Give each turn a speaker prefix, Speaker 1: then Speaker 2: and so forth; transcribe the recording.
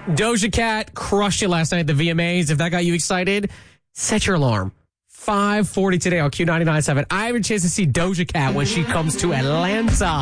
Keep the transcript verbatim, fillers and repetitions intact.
Speaker 1: Doja Cat crushed it last night at the V M As. If that got you excited, set your alarm. five forty today on Q ninety-nine point seven. I have a chance to see Doja Cat when she comes to Atlanta.